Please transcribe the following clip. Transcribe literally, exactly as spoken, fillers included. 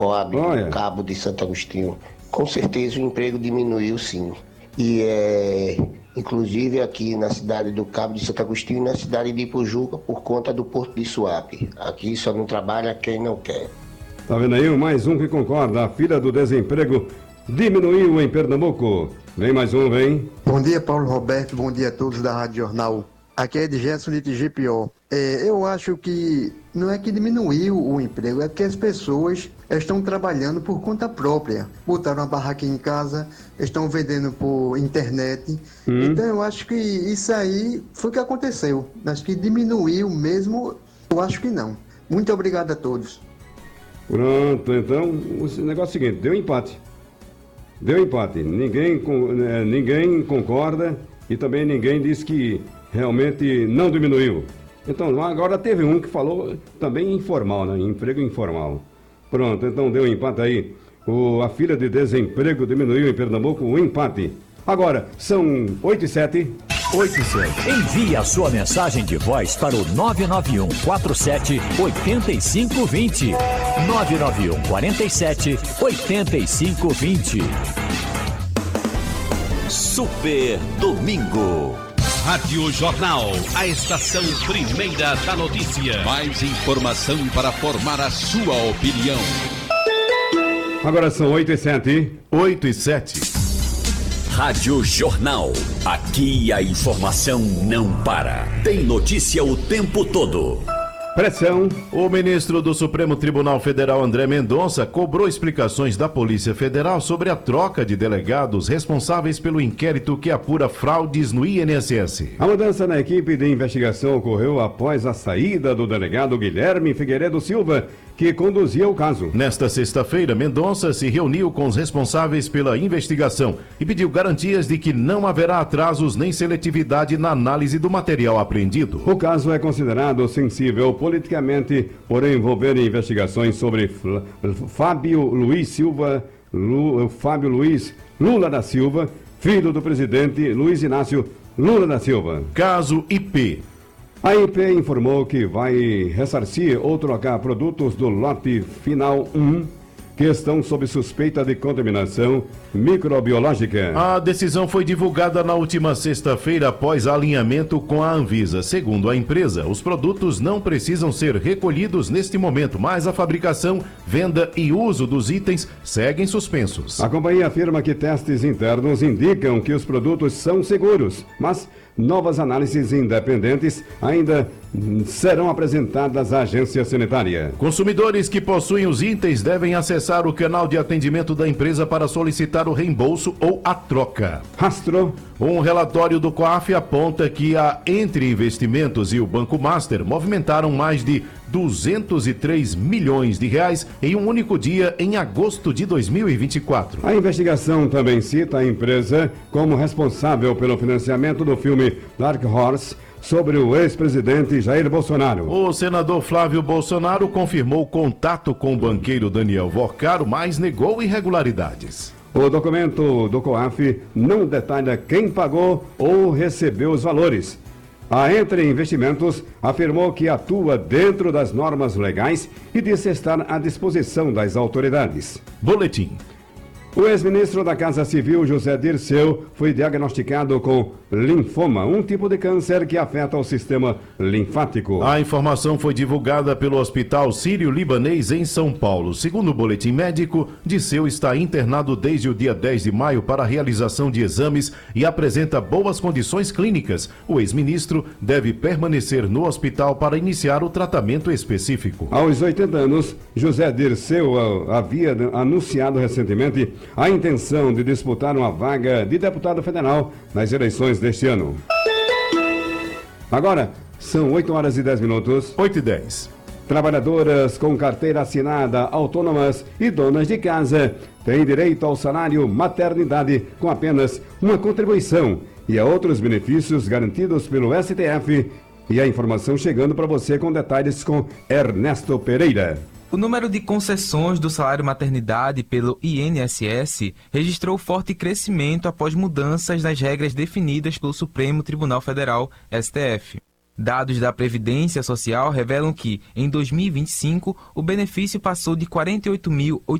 Coab, Olha. Cabo de Santo Agostinho. Com certeza o emprego diminuiu, sim. E é, inclusive aqui na cidade do Cabo de Santo Agostinho e na cidade de Ipujuca, por conta do Porto de Suape. Aqui só não trabalha quem não quer. Tá vendo aí? Mais um que concorda. A fila do desemprego diminuiu em Pernambuco. Vem mais um, vem. Bom dia, Paulo Roberto. Bom dia a todos da Rádio Jornal. Aqui é Edgerson de T G P O. É, eu acho que não é que diminuiu o emprego, é que as pessoas estão trabalhando por conta própria. Botaram uma barraca em casa, estão vendendo por internet. Hum. Então eu acho que isso aí foi o que aconteceu. Acho que diminuiu mesmo, eu acho que não. Muito obrigado a todos. Pronto, então o negócio é o seguinte, deu empate. Deu empate. Ninguém, con- eh, ninguém concorda e também ninguém diz que realmente não diminuiu. Então agora teve um que falou também informal, né? Emprego informal. Pronto, então deu empate aí. O, a fila de desemprego diminuiu em Pernambuco, o empate. Agora, são oito e sete. oito e sete. Envie a sua mensagem de voz para o nove nove um quatro sete oito cinco dois zero. nove nove um quatro sete oito cinco dois zero. Super Domingo. Rádio Jornal, a estação primeira da notícia. Mais informação para formar a sua opinião. Agora são oito e sete. oito e sete. Rádio Jornal. Aqui a informação não para. Tem notícia o tempo todo. Pressão. O ministro do Supremo Tribunal Federal, André Mendonça, cobrou explicações da Polícia Federal sobre a troca de delegados responsáveis pelo inquérito que apura fraudes no I N S S. A mudança na equipe de investigação ocorreu após a saída do delegado Guilherme Figueiredo Silva, que conduzia o caso. Nesta sexta-feira, Mendonça se reuniu com os responsáveis pela investigação e pediu garantias de que não haverá atrasos nem seletividade na análise do material apreendido. O caso é considerado sensível politicamente por envolver investigações sobre Fl- Fábio Luiz Silva, Lu- Fábio Luiz Lula da Silva, filho do presidente Luiz Inácio Lula da Silva. Caso I P. A I P informou que vai ressarcir ou trocar produtos do lote final um que estão sob suspeita de contaminação microbiológica. A decisão foi divulgada na última sexta-feira após alinhamento com a Anvisa. Segundo a empresa, os produtos não precisam ser recolhidos neste momento, mas a fabricação, venda e uso dos itens seguem suspensos. A companhia afirma que testes internos indicam que os produtos são seguros, mas novas análises independentes ainda serão apresentadas à agência sanitária. Consumidores que possuem os itens devem acessar o canal de atendimento da empresa para solicitar o reembolso ou a troca. Rastro. Um relatório do COAF aponta que a Entre Investimentos e o Banco Master movimentaram mais de duzentos e três milhões de reais em um único dia em agosto de dois mil e vinte e quatro. A investigação também cita a empresa como responsável pelo financiamento do filme Dark Horse sobre o ex-presidente Jair Bolsonaro. O senador Flávio Bolsonaro confirmou contato com o banqueiro Daniel Vorcaro, mas negou irregularidades. O documento do COAF não detalha quem pagou ou recebeu os valores. A Entre Investimentos afirmou que atua dentro das normas legais e disse estar à disposição das autoridades. Boletim. O ex-ministro da Casa Civil, José Dirceu, foi diagnosticado com linfoma, um tipo de câncer que afeta o sistema linfático. A informação foi divulgada pelo Hospital Sírio-Libanês em São Paulo. Segundo o boletim médico, Dirceu está internado desde o dia dez de maio para a realização de exames e apresenta boas condições clínicas. O ex-ministro deve permanecer no hospital para iniciar o tratamento específico. Aos oitenta anos, José Dirceu ah, havia anunciado recentemente a intenção de disputar uma vaga de deputado federal nas eleições deste ano. Agora, são oito horas e dez minutos. oito e dez. Trabalhadoras com carteira assinada, autônomas e donas de casa têm direito ao salário maternidade com apenas uma contribuição e a outros benefícios garantidos pelo S T F. E a informação chegando para você com detalhes com Ernesto Pereira. O número de concessões do salário maternidade pelo I N S S registrou forte crescimento após mudanças nas regras definidas pelo Supremo Tribunal Federal, S T F. Dados da Previdência Social revelam que, em dois mil e vinte e cinco, o benefício passou de quarenta e oito mil